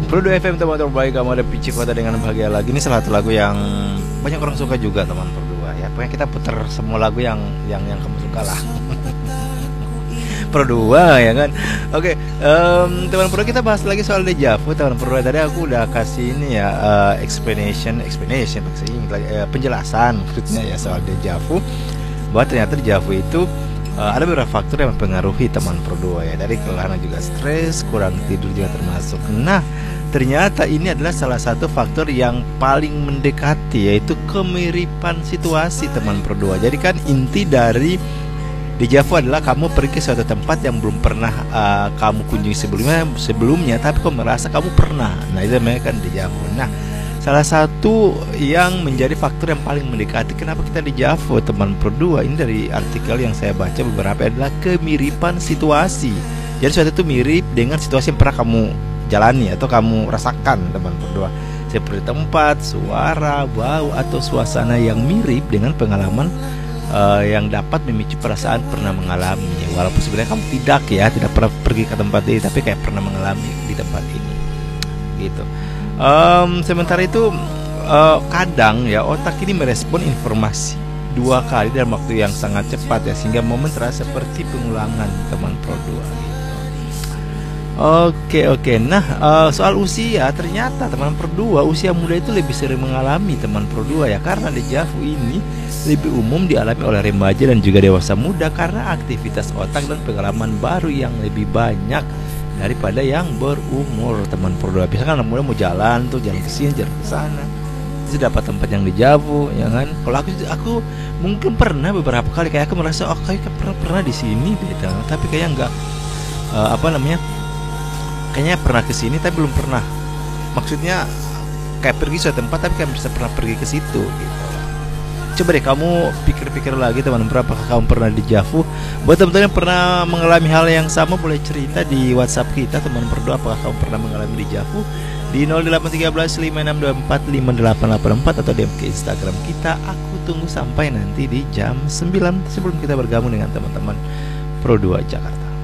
Pro 2 FM teman terbaik, kamu ada Pici Kota dengan bahagia lagi. Ini salah satu lagu yang banyak orang suka juga teman Pro 2 ya. Pokoknya kita putar semua lagu yang kamu suka lah. Pro 2 ya kan. Oke, teman Pro, kita bahas lagi soal deja vu teman Pro. Tadi aku udah kasih ini ya, explanation penjelasan maksudnya ya soal deja vu, bahwa ternyata deja vu itu ada beberapa faktor yang mempengaruhi teman Pro 2 ya. Dari kelelahan juga stres, kurang tidur juga termasuk. Nah, ternyata ini adalah salah satu faktor yang paling mendekati, yaitu kemiripan situasi teman Pro 2. Jadi kan inti dari deja vu adalah kamu pergi ke suatu tempat yang belum pernah kamu kunjungi sebelumnya, tapi kamu merasa kamu pernah. Nah, itu namanya kan deja vu. Nah, salah satu yang menjadi faktor yang paling mendekati kenapa kita deja vu teman Pro 2, ini dari artikel yang saya baca beberapa, adalah kemiripan situasi. Jadi suatu itu mirip dengan situasi yang pernah kamu jalani atau kamu rasakan teman Pro 2, seperti tempat, suara, bau, atau suasana yang mirip dengan pengalaman yang dapat memicu perasaan pernah mengalami. Walaupun sebenarnya kamu tidak pernah pergi ke tempat ini, tapi kayak pernah mengalami di tempat ini gitu. Sementara itu kadang ya otak ini merespon informasi 2 kali dalam waktu yang sangat cepat ya, sehingga momen terasa seperti pengulangan teman Pro 2 gitu. Oke. Nah, soal usia, ternyata teman Pro 2 usia muda itu lebih sering mengalami teman Pro 2 ya, karena deja vu ini lebih umum dialami oleh remaja dan juga dewasa muda karena aktivitas otak dan pengalaman baru yang lebih banyak daripada yang berumur teman Pro 2. Biasanya kan anak muda mau jalan ke sini, jalan ke sana, terus dapat tempat yang deja vu ya kan. Kalau aku mungkin pernah beberapa kali, kayak aku merasa kayak pernah di sini gitu, tapi kayak enggak kayaknya pernah ke sini tapi belum pernah. Maksudnya kayak pergi suatu tempat tapi kayak bisa pernah pergi ke situ gitu. Coba deh kamu pikir-pikir lagi teman-teman, apakah kamu pernah deja vu? Buat teman-teman yang pernah mengalami hal yang sama, boleh cerita di WhatsApp kita teman Pro 2, apakah kamu pernah mengalami deja vu di 0813 5624 5884 atau DM ke Instagram kita. Aku tunggu sampai nanti di jam 9 sebelum kita bergabung dengan teman-teman Pro 2 Jakarta.